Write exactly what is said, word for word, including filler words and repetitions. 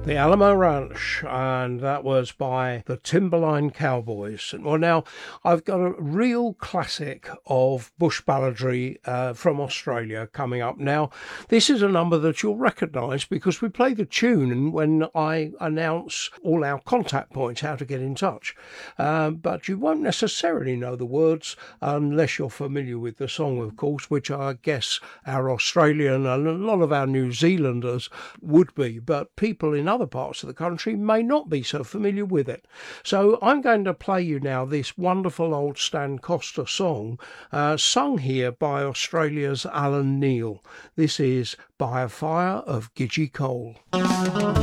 The Alamo Ranch, and that was by the Timberline Cowboys. Well, now, I've got a real classic of bush balladry uh, from Australia coming up now. This is a number that you'll recognise because we play the tune when I announce all our contact points, how to get in touch. Um, but you won't necessarily know the words unless you're familiar with the song, of course, which I guess our Australian and a lot of our New Zealanders would be, but people in other parts of the country may not be so familiar with it. So I'm going to play you now this wonderful old Stan Costa song, uh, sung here by Australia's Alan Neil. This is By a Fire of Gidgee Coal.